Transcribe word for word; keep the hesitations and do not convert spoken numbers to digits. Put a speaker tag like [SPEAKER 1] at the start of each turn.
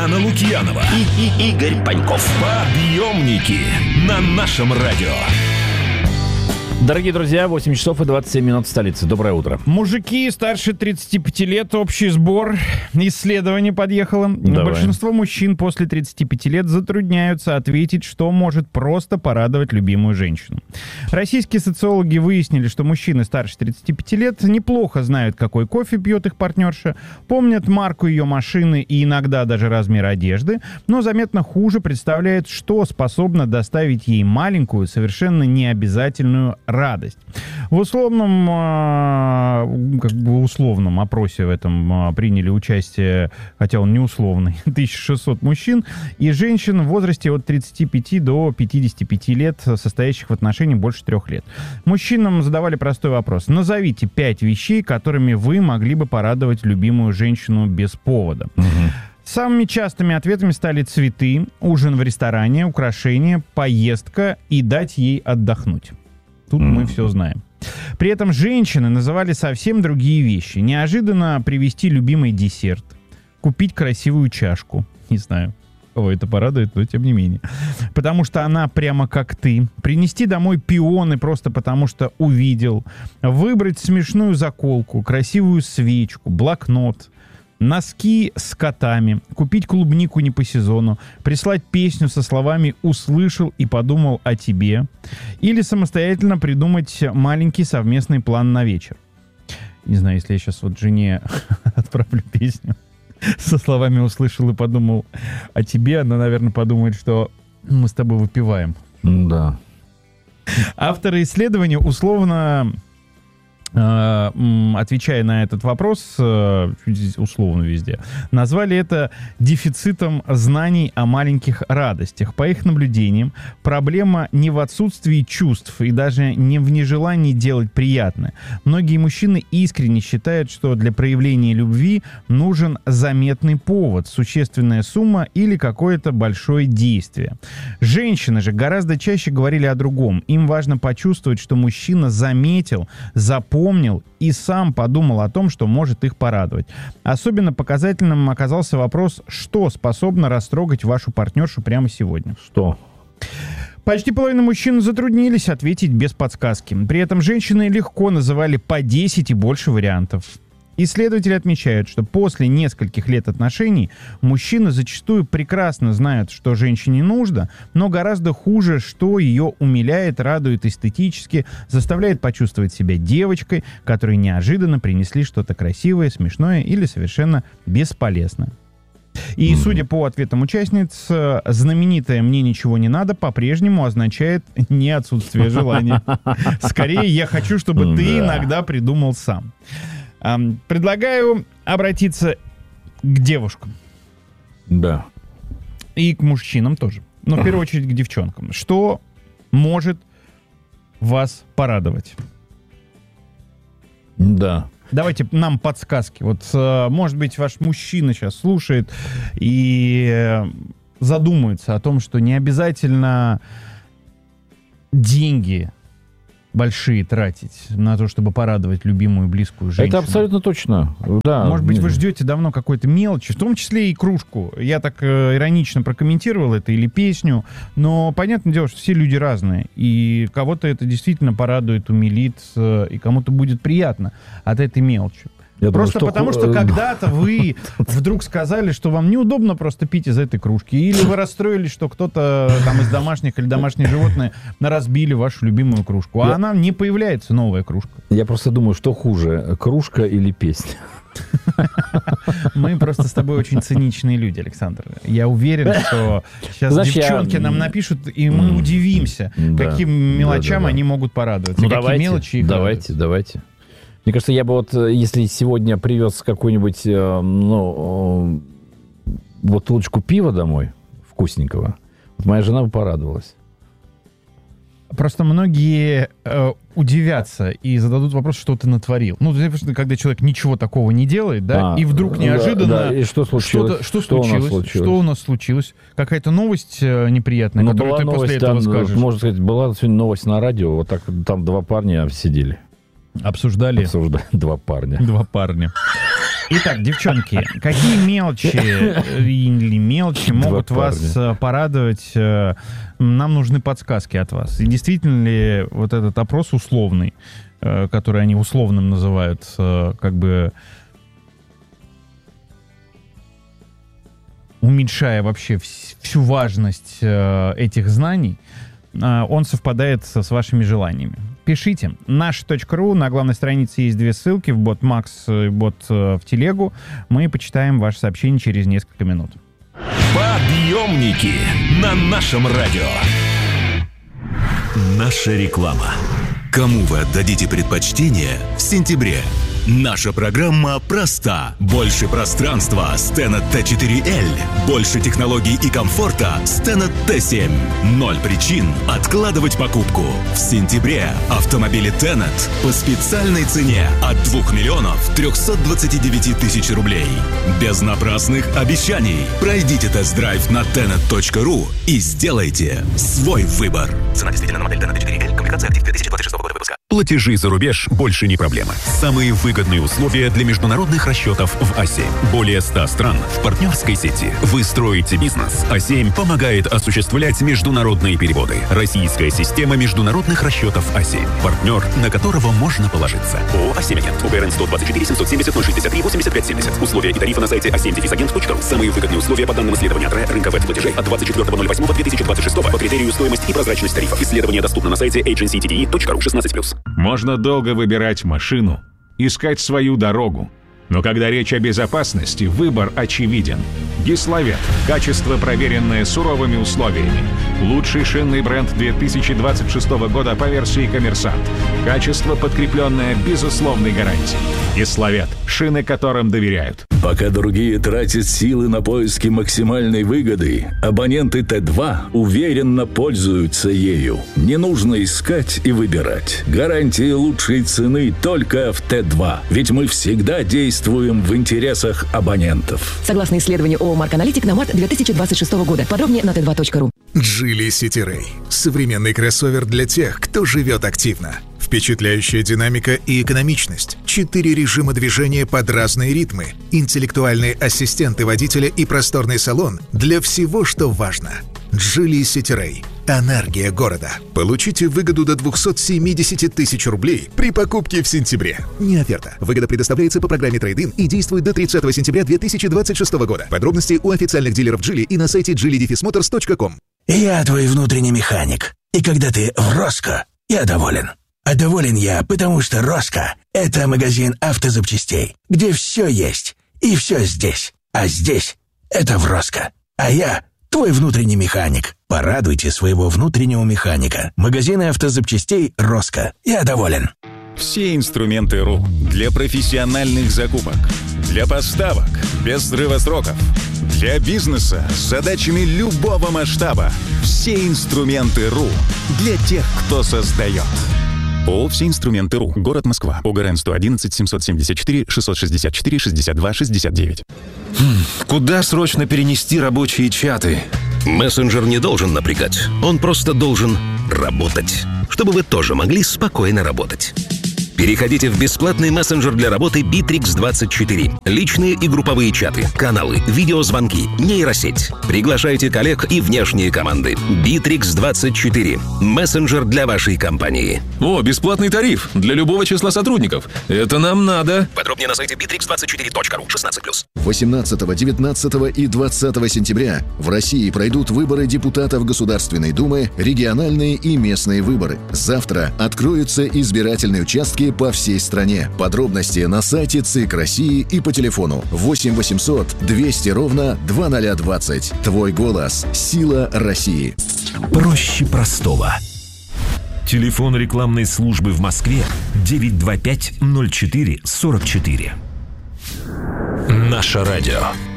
[SPEAKER 1] Анна Лукьянова
[SPEAKER 2] и, и Игорь Паньков.
[SPEAKER 1] Подъемники на нашем радио.
[SPEAKER 3] Дорогие друзья, восемь часов и двадцать семь минут в столице. Доброе утро.
[SPEAKER 4] Мужики старше тридцати пяти лет. Общий сбор. Исследование подъехало.
[SPEAKER 3] Давай.
[SPEAKER 4] Большинство мужчин после тридцати пяти лет затрудняются ответить, что может просто порадовать любимую женщину. Российские социологи выяснили, что мужчины старше тридцати пяти лет неплохо знают, какой кофе пьет их партнерша, помнят марку ее машины и иногда даже размер одежды, но заметно хуже представляют, что способно доставить ей маленькую, совершенно необязательную радость. В условном, как бы условном опросе в этом приняли участие, хотя он не условный, тысяча шестьсот мужчин и женщин в возрасте от тридцати пяти до пятидесяти пяти лет, состоящих в отношении больше трех лет. Мужчинам задавали простой вопрос. Назовите пять вещей, которыми вы могли бы порадовать любимую женщину без повода. Угу. Самыми частыми ответами стали цветы, ужин в ресторане, украшения, поездка и дать ей отдохнуть. Тут mm. мы все знаем. При этом женщины называли совсем другие вещи. Неожиданно привезти любимый десерт, купить красивую чашку. Не знаю, кого это порадует, но тем не менее. Потому что она прямо как ты. Принести домой пионы просто потому что увидел. Выбрать смешную заколку, красивую свечку, блокнот. Носки с котами, купить клубнику не по сезону, прислать песню со словами «услышал и подумал о тебе» или самостоятельно придумать маленький совместный план на вечер. Не знаю, если я сейчас вот жене отправлю песню со словами «услышал и подумал о тебе», она, наверное, подумает, что мы с тобой выпиваем.
[SPEAKER 3] Да.
[SPEAKER 4] Авторы исследования условно... отвечая на этот вопрос, условно везде, назвали это дефицитом знаний о маленьких радостях. По их наблюдениям, проблема не в отсутствии чувств и даже не в нежелании делать приятное. Многие мужчины искренне считают, что для проявления любви нужен заметный повод, существенная сумма или какое-то большое действие. Женщины же гораздо чаще говорили о другом. Им важно почувствовать, что мужчина заметил, запомнил, помнил и сам подумал о том, что может их порадовать. Особенно показательным оказался вопрос, что способно растрогать вашу партнершу прямо сегодня.
[SPEAKER 3] Что?
[SPEAKER 4] Почти половина мужчин затруднились ответить без подсказки. При этом женщины легко называли по десять и больше вариантов. Исследователи отмечают, что после нескольких лет отношений мужчины зачастую прекрасно знают, что женщине нужно, но гораздо хуже, что ее умиляет, радует эстетически, заставляет почувствовать себя девочкой, которой неожиданно принесли что-то красивое, смешное или совершенно бесполезное. И, судя по ответам участниц, знаменитое «мне ничего не надо» по-прежнему означает не отсутствие желания. Скорее, я хочу, чтобы ты иногда придумал сам. Предлагаю обратиться к девушкам.
[SPEAKER 3] Да.
[SPEAKER 4] И к мужчинам тоже. Но в первую очередь к девчонкам. Что может вас порадовать?
[SPEAKER 3] Да.
[SPEAKER 4] Давайте нам подсказки. Вот, может быть, ваш мужчина сейчас слушает и задумается о том, что не обязательно деньги большие тратить на то, чтобы порадовать любимую близкую женщину.
[SPEAKER 3] Это абсолютно точно. Да.
[SPEAKER 4] Может быть, вы ждете давно какой-то мелочи, в том числе и кружку. Я так э, иронично прокомментировал это, или песню, но понятное дело, что все люди разные, и кого-то это действительно порадует, умилит, э, и кому-то будет приятно от этой мелочи.
[SPEAKER 3] Я
[SPEAKER 4] просто
[SPEAKER 3] думаю,
[SPEAKER 4] потому,
[SPEAKER 3] что,
[SPEAKER 4] что когда-то вы вдруг сказали, что вам неудобно просто пить из этой кружки. Или вы расстроились, что кто-то там из домашних или домашние животные разбили вашу любимую кружку. А я... она не появляется, новая кружка.
[SPEAKER 3] Я просто думаю, что хуже, кружка или песня?
[SPEAKER 4] Мы просто с тобой очень циничные люди, Александр. Я уверен, что сейчас Знаешь, девчонки я... нам напишут, и мы удивимся, да, каким мелочам да, да, да. они могут порадоваться.
[SPEAKER 3] Ну,
[SPEAKER 4] какие
[SPEAKER 3] давайте,
[SPEAKER 4] мелочи их
[SPEAKER 3] давайте,
[SPEAKER 4] радуют.
[SPEAKER 3] давайте. Мне кажется, я бы вот, если сегодня привез какую-нибудь, ну, бутылочку пива домой, вкусненького, вот моя жена бы порадовалась.
[SPEAKER 4] Просто многие э, удивятся и зададут вопрос, что ты натворил. Ну, когда человек ничего такого не делает, да, а, и вдруг неожиданно... Да, да.
[SPEAKER 3] И что случилось?
[SPEAKER 4] Что,
[SPEAKER 3] что,
[SPEAKER 4] случилось?
[SPEAKER 3] У нас случилось?
[SPEAKER 4] Что у нас случилось? Какая-то новость э, неприятная,
[SPEAKER 3] ну,
[SPEAKER 4] которую ты
[SPEAKER 3] новость,
[SPEAKER 4] после этого
[SPEAKER 3] там,
[SPEAKER 4] скажешь.
[SPEAKER 3] Можно сказать, была сегодня новость на радио, вот так там два парня сидели.
[SPEAKER 4] Обсуждали?
[SPEAKER 3] Обсуждали два парня.
[SPEAKER 4] Два парня. Итак, девчонки, какие мелочи или мелочи могут вас порадовать? Нам нужны подсказки от вас. И действительно ли вот этот опрос условный, который они условным называют, как бы уменьшая вообще всю важность этих знаний, он совпадает с вашими желаниями? Пишите. наш точка ру. На главной странице есть две ссылки. В бот Макс и бот в телегу. Мы почитаем ваше сообщение через несколько минут.
[SPEAKER 1] Подъемники на нашем радио. Наша реклама.
[SPEAKER 2] Кому вы отдадите предпочтение в сентябре? Наша программа проста. Больше пространства с Tenet ти четыре эл. Больше технологий и комфорта с Tenet ти семь. Ноль причин откладывать покупку. В сентябре автомобили Tenet по специальной цене от двух миллионов трехсот двадцати девяти тысяч рублей. Без напрасных обещаний. Пройдите тест-драйв на tenet точка ру и сделайте свой выбор. Цена действительно на модель Tenet ти четыре эл. Комплектация актив две тысячи двадцать шестого года выпуска.
[SPEAKER 5] Платежи за рубеж больше не проблема. Самые выгодные условия для международных расчетов в а семь. Более ста стран в партнерской сети. Вы строите бизнес. а семь помогает осуществлять международные переводы. Российская система международных расчетов а семь. Партнер, на которого можно положиться. ООО «а семь Агент». УГРН сто двадцать четыре семьсот семьдесят ноль шестьдесят три восемьдесят пять семьдесят. Условия и тарифы на сайте а семь агент точка ру. Самые выгодные условия по данным исследования АТРЭ рынка веб-платежей от двадцать четвёртого ноль восьмого две тысячи двадцать шестого по критерию стоимость и прозрачность тарифов. Исследование доступно на сайте эйдженси ти ди и точка ру шестнадцать плюс.
[SPEAKER 6] Можно долго выбирать машину, искать свою дорогу. Но когда речь о безопасности, выбор очевиден. Гиславет. Качество, проверенное суровыми условиями. Лучший шинный бренд две тысячи двадцать шестого года по версии «Коммерсант». Качество, подкрепленное безусловной гарантией. Гиславет. Шины, которым доверяют.
[SPEAKER 7] Пока другие тратят силы на поиски максимальной выгоды, абоненты Т два уверенно пользуются ею. Не нужно искать и выбирать. Гарантия лучшей цены только в Т два. Ведь мы всегда действуем в интересах абонентов.
[SPEAKER 8] Согласно исследованию ООО «Марк Аналитик» на март две тысячи двадцать шестого года. Подробнее на тэ два точка ру.
[SPEAKER 9] Geely City Ray. Современный кроссовер для тех, кто живет активно. Впечатляющая динамика и экономичность. Четыре режима движения под разные ритмы. Интеллектуальные ассистенты водителя и просторный салон для всего, что важно. Geely City Ray. Энергия города. Получите выгоду до двухсот семидесяти тысяч рублей при покупке в сентябре. Не оферта. Выгода предоставляется по программе Трейд-ин и действует до тридцатого сентября две тысячи двадцать шестого года. Подробности у официальных дилеров Geely и на сайте джили дефис моторс точка ком.
[SPEAKER 10] Я твой внутренний механик. И когда ты в Роско, я доволен. А доволен я, потому что Роско – это магазин автозапчастей, где все есть и все здесь. А здесь – это в Роско. А я – твой внутренний механик. Порадуйте своего внутреннего механика. Магазины автозапчастей Роско. Я доволен.
[SPEAKER 5] Все инструменты РУ для профессиональных закупок, для поставок без срыва сроков, для бизнеса с задачами любого масштаба. Все инструменты РУ для тех, кто создает. ООО «Все инструменты РУ». Город Москва. ОГРН сто одиннадцать семьсот семьдесят четыре шестьсот шестьдесят четыре шестьдесят два шестьдесят девять.
[SPEAKER 11] Хм, куда срочно перенести рабочие чаты?
[SPEAKER 12] Мессенджер не должен напрягать. Он просто должен работать. Чтобы вы тоже могли спокойно работать. Переходите в бесплатный мессенджер для работы Битрикс двадцать четыре. Личные и групповые чаты, каналы, видеозвонки, нейросеть. Приглашайте коллег и внешние команды. Битрикс двадцать четыре. Мессенджер для вашей компании.
[SPEAKER 11] О, бесплатный тариф для любого числа сотрудников. Это нам надо.
[SPEAKER 12] Подробнее на сайте битрикс двадцать четыре точка ру шестнадцать плюс.
[SPEAKER 13] восемнадцатого, девятнадцатого и двадцатого сентября в России пройдут выборы депутатов Государственной Думы, региональные и местные выборы. Завтра откроются избирательные участки по всей стране. Подробности на сайте ЦИК России и по телефону восемь восемьсот двести ровно двадцать двадцать. Твой голос – сила России.
[SPEAKER 1] Проще простого. Телефон рекламной службы в Москве девять два пять ноль четыре сорок четыре. Наше радио.